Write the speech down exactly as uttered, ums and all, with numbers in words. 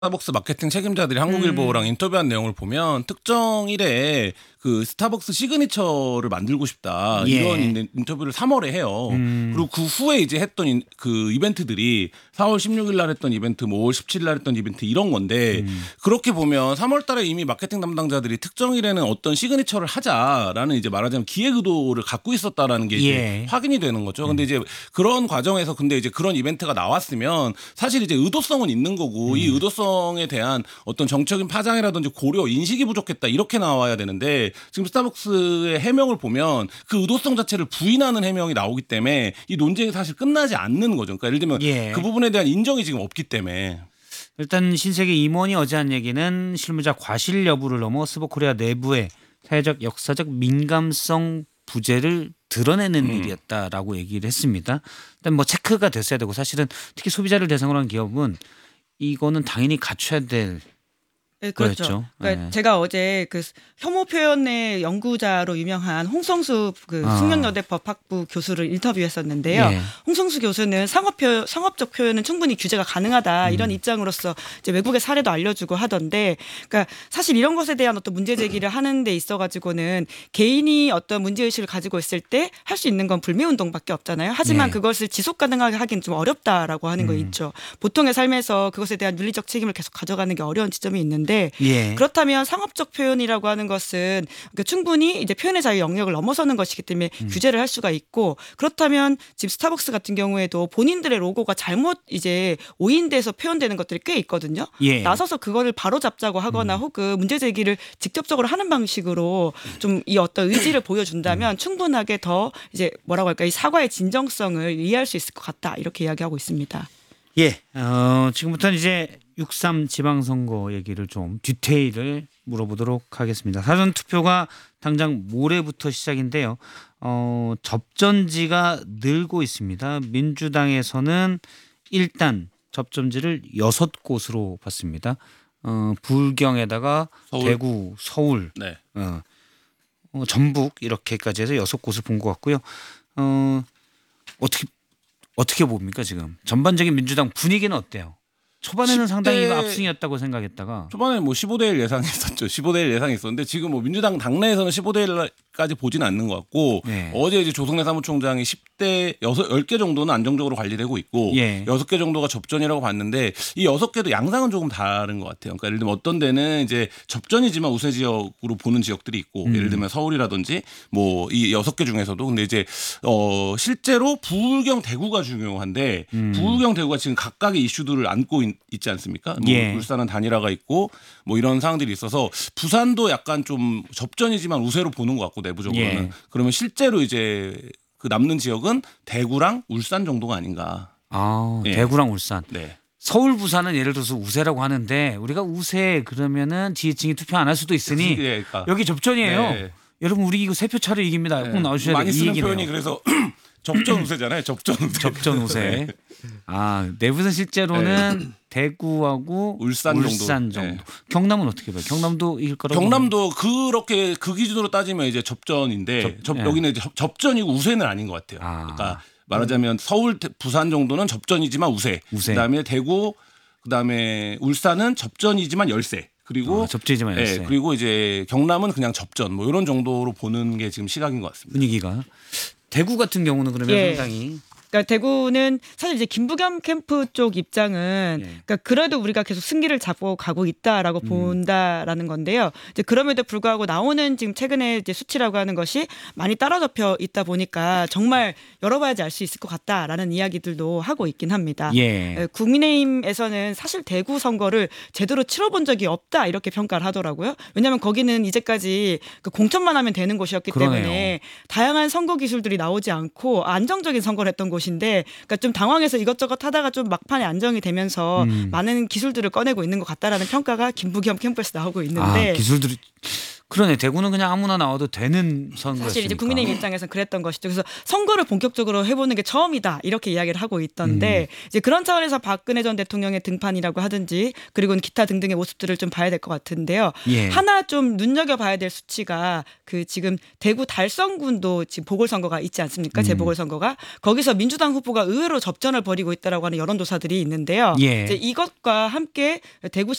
스타벅스 마케팅 책임자들이 한국일보랑 음. 인터뷰한 내용을 보면 특정 일에 그 스타벅스 시그니처를 만들고 싶다 예. 이런 인- 인터뷰를 삼월에 해요. 음. 그리고 그 후에 이제 했던 인- 그 이벤트들이 사월 십육일 날 했던 이벤트, 뭐 오월 십칠일 날 했던 이벤트 이런 건데 음. 그렇게 보면 삼월달에 이미 마케팅 담당자들이 특정 일에는 어떤 시그니처를 하자라는 이제 말하자면 기획 의도를 갖고 있었다라는 게 이제 예. 확인이 되는 거죠. 근데 이제 그런 과정에서 근데 이제 그런 이벤트가 나왔으면 사실 이제 의도성은 있는 거고 이 의도성에 대한 어떤 정적인 파장이라든지 고려 인식이 부족했다 이렇게 나와야 되는데 지금 스타벅스의 해명을 보면 그 의도성 자체를 부인하는 해명이 나오기 때문에 이 논쟁이 사실 끝나지 않는 거죠. 그러니까 예를 들면 예. 그 부분에 대한 인정이 지금 없기 때문에. 일단 신세계 임원이 어제 한 얘기는 실무자 과실 여부를 넘어 스포코리아 내부의 사회적 역사적 민감성 부재를 드러내는 음. 일이었다라고 얘기를 했습니다. 일단 뭐 체크가 됐어야 되고 사실은 특히 소비자를 대상으로 한 기업은 이거는 당연히 갖춰야 될 네, 그렇죠. 거였죠. 그러니까 네. 제가 어제 그 혐오 표현의 연구자로 유명한 홍성수 그 아. 숙련여대 법학부 교수를 인터뷰했었는데요. 예. 홍성수 교수는 상업 표, 상업적 표현은 충분히 규제가 가능하다 이런 음. 입장으로서 이제 외국의 사례도 알려주고 하던데, 그러니까 사실 이런 것에 대한 어떤 문제 제기를 하는 데 있어가지고는 개인이 어떤 문제 의식을 가지고 있을 때 할 수 있는 건 불매 운동밖에 없잖아요. 하지만 네. 그것을 지속 가능하게 하기는 좀 어렵다라고 하는 거 음. 있죠. 보통의 삶에서 그것에 대한 윤리적 책임을 계속 가져가는 게 어려운 지점이 있는데. 예. 그렇다면 상업적 표현이라고 하는 것은 그러니까 충분히 이제 표현의 자유 영역을 넘어서는 것이기 때문에 음. 규제를 할 수가 있고, 그렇다면 지금 스타벅스 같은 경우에도 본인들의 로고가 잘못 이제 오인돼서 표현되는 것들이 꽤 있거든요. 예. 나서서 그거를 바로 잡자고 하거나 음. 혹은 문제 제기를 직접적으로 하는 방식으로 좀 이 어떤 의지를 보여준다면 충분하게 더 이제 뭐라고 할까, 이 사과의 진정성을 이해할 수 있을 것 같다 이렇게 이야기하고 있습니다. 예. 어, 지금부터는 이제 육삼 지방선거 얘기를 좀 디테일을 물어보도록 하겠습니다. 사전 투표가 당장 모레부터 시작인데요. 어, 접전지가 늘고 있습니다. 민주당에서는 일단 접전지를 여섯 곳으로 봤습니다. 어, 불경에다가 서울. 대구, 서울, 네. 어, 어, 전북 이렇게까지 해서 여섯 곳을 본 것 같고요. 어, 어떻게 어떻게 봅니까 지금 전반적인 민주당 분위기는 어때요? 초반에는 십 대 상당히 이거 압승이었다고 생각했다가 초반에 뭐 십오 대 일 예상이 있었죠. 십오 대 일 예상이 있었는데 지금 뭐 민주당 당내에서는 십오 대 일까지 보지는 않는 것 같고 네. 어제 이제 조성래 사무총장이 십 대 여섯 열 개 정도는 안정적으로 관리되고 있고 예. 여섯 개 정도가 접전이라고 봤는데 이 여섯 개도 양상은 조금 다른 것 같아요. 그러니까 예를 들면 어떤 데는 이제 접전이지만 우세 지역으로 보는 지역들이 있고 음. 예를 들면 서울이라든지 뭐 이 여섯 개 중에서도 근데 이제 어 실제로 부울경 대구가 중요한데 음. 부울경 대구가 지금 각각의 이슈들을 안고 있, 있지 않습니까? 뭐 예. 울산은 단일화가 있고 뭐 이런 상황들이 있어서 부산도 약간 좀 접전이지만 우세로 보는 것 같고 내부적으로는 예. 그러면 실제로 이제 그 남는 지역은 대구랑 울산 정도가 아닌가. 아, 예. 대구랑 울산, 네. 서울, 부산은 예를 들어서 우세라고 하는데 우리가 우세 그러면은 지지층이 투표 안 할 수도 있으니 예, 그러니까. 여기 접전이에요. 네. 여러분 우리 이거 세 표 차로 이깁니다. 네. 꼭 나오셔야 많이 돼요. 이 쓰는 얘기네요. 표현이 그래서 접전 우세잖아요. 접전 우세. 접전 우세. 네. 아, 내부는 실제로는 대구하고 울산 정도. 울산 정도. 네. 경남은 어떻게 봐요? 경남도 이길 거라고. 경남도 그렇게 그 기준으로 따지면 이제 접전인데 접- 접, 예. 여기는 이제 접- 접전이고 우세는 아닌 것 같아요. 아. 그러니까 말하자면 서울, 대- 부산 정도는 접전이지만 우세. 우세. 그다음에 대구, 그다음에 울산은 접전이지만 열세. 그리고 아, 접전이지만 예, 열세. 그리고 이제 경남은 그냥 접전 뭐 이런 정도로 보는 게 지금 시각인 것 같습니다. 분위기가. 대구 같은 경우는 그러면 예. 상당히 그러니까 대구는 사실 이제 김부겸 캠프 쪽 입장은 예. 그러니까 그래도 우리가 계속 승기를 잡고 가고 있다라고 음. 본다라는 건데요. 이제 그럼에도 불구하고 나오는 지금 최근에 이제 수치라고 하는 것이 많이 따라잡혀 있다 보니까 정말 열어봐야지 알 수 있을 것 같다라는 이야기들도 하고 있긴 합니다. 예. 예, 국민의힘에서는 사실 대구 선거를 제대로 치러본 적이 없다 이렇게 평가를 하더라고요. 왜냐하면 거기는 이제까지 그 공천만 하면 되는 곳이었기 그러네요. 때문에 다양한 선거 기술들이 나오지 않고 안정적인 선거를 했던 곳인데, 그러니까 좀 당황해서 이것저것 하다가 좀 막판에 안정이 되면서 음. 많은 기술들을 꺼내고 있는 것 같다라는 평가가 김부겸 캠프에서 나오고 아, 있는데, 기술들이 그러네. 대구는 그냥 아무나 나와도 되는 선거였으니까. 사실 이제 국민의힘 입장에서는 그랬던 것이죠. 그래서 선거를 본격적으로 해보는 게 처음이다 이렇게 이야기를 하고 있던데 음. 이제 그런 차원에서 박근혜 전 대통령의 등판이라고 하든지 그리고 기타 등등의 모습들을 좀 봐야 될 것 같은데요. 예. 하나 좀 눈여겨봐야 될 수치가 그 지금 대구 달성군도 지금 보궐선거가 있지 않습니까? 음. 재보궐선거가 거기서 민주당 후보가 의외로 접전을 벌이고 있다라고 하는 여론조사들이 있는데요. 예. 이제 이것과 함께 대구